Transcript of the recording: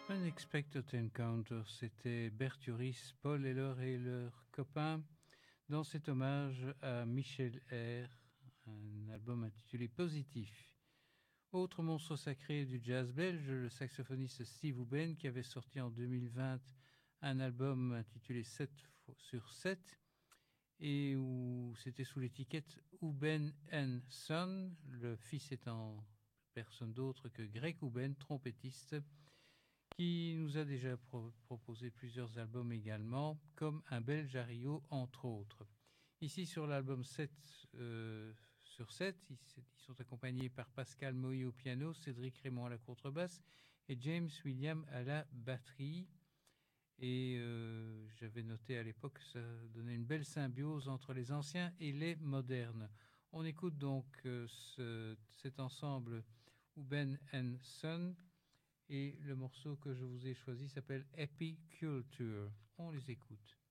Unexpected Encounter, c'était Berturis, Paul Heller et leurs copains dans cet hommage à Michel R, un album intitulé Positif. Autre monstre sacré du jazz belge, le saxophoniste Steve Hoben, qui avait sorti en 2020 un album intitulé 7 sur 7 et où c'était sous l'étiquette Hoben and Son, le fils étant personne d'autre que Greg Hoben, trompettiste, qui nous a déjà proposé plusieurs albums également, comme Un Belge à Rio, entre autres. Ici, sur l'album 7 sur 7, ils sont accompagnés par Pascal Moïse au piano, Cédric Raymond à la contrebasse et James William à la batterie. Et j'avais noté à l'époque que ça donnait une belle symbiose entre les anciens et les modernes. On écoute donc cet ensemble Hoben and Son, et le morceau que je vous ai choisi s'appelle Happy Culture. On les écoute.